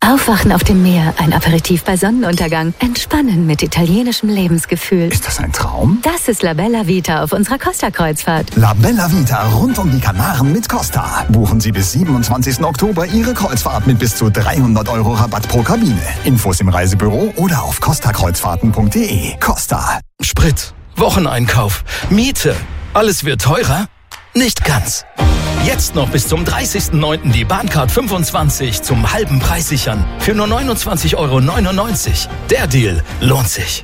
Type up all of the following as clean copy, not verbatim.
Aufwachen auf dem Meer, ein Aperitif bei Sonnenuntergang, entspannen mit italienischem Lebensgefühl. Ist das ein Traum? Das ist La Bella Vita auf unserer Costa-Kreuzfahrt. La Bella Vita rund um die Kanaren mit Costa. Buchen Sie bis 27. Oktober Ihre Kreuzfahrt mit bis zu 300 € Rabatt pro Kabine. Infos im Reisebüro oder auf costakreuzfahrten.de. Costa. Sprit, Wocheneinkauf, Miete. Alles wird teurer? Nicht ganz. Jetzt noch bis zum 30.09. die Bahncard 25 zum halben Preis sichern. Für nur 29,99 €. Der Deal lohnt sich.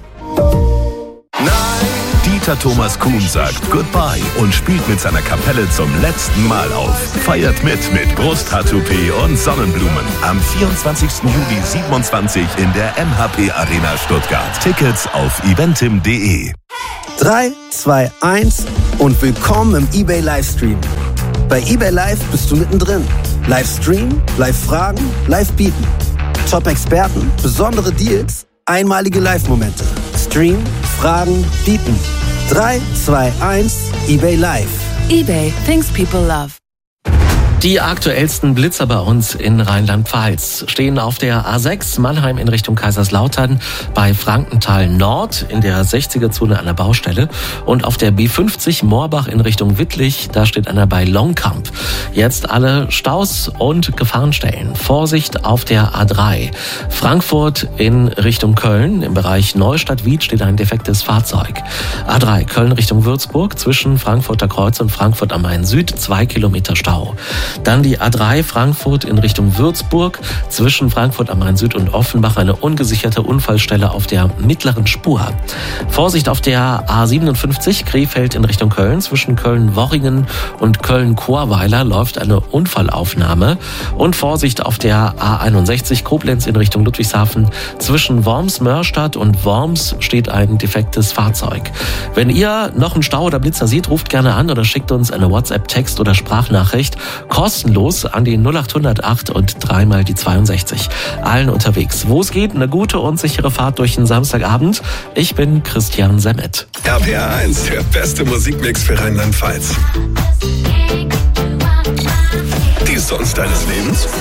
Dieter Thomas Kuhn sagt Goodbye und spielt mit seiner Kapelle zum letzten Mal auf. Feiert mit Brusttattoo-P und Sonnenblumen. Am 24. Juli 27 in der MHP Arena Stuttgart. Tickets auf eventim.de. 3, 2, 1 und willkommen im eBay Livestream. Bei eBay Live bist du mittendrin. Livestream, Live-Fragen, Live-Bieten. Top-Experten, besondere Deals, einmalige Live-Momente. Stream, Fragen, Bieten. 3, 2, 1, eBay Live. eBay, things people love. Die aktuellsten Blitzer bei uns in Rheinland-Pfalz stehen auf der A6 Mannheim in Richtung Kaiserslautern bei Frankenthal Nord in der 60er-Zone an der Baustelle und auf der B50 Moorbach in Richtung Wittlich, da steht einer bei Longkamp. Jetzt alle Staus und Gefahrenstellen. Vorsicht auf der A3. Frankfurt in Richtung Köln, im Bereich Neustadt-Wied steht ein defektes Fahrzeug. A3 Köln Richtung Würzburg zwischen Frankfurter Kreuz und Frankfurt am Main Süd 2 Kilometer Stau. Dann die A3 Frankfurt in Richtung Würzburg, zwischen Frankfurt am Main Süd und Offenbach eine ungesicherte Unfallstelle auf der mittleren Spur. Vorsicht auf der A57 Krefeld in Richtung Köln, zwischen Köln-Worringen und Köln-Chorweiler läuft eine Unfallaufnahme. Und Vorsicht auf der A61 Koblenz in Richtung Ludwigshafen, zwischen Worms-Mörstadt und Worms steht ein defektes Fahrzeug. Wenn ihr noch einen Stau oder Blitzer seht, ruft gerne an oder schickt uns eine WhatsApp-Text- oder Sprachnachricht. Kostenlos an die 0808 und 3 mal die 62. Allen unterwegs. Wo es geht, eine gute und sichere Fahrt durch den Samstagabend. Ich bin Christian Semmet. RPR 1, der beste Musikmix für Rheinland-Pfalz. Die Songs deines Lebens?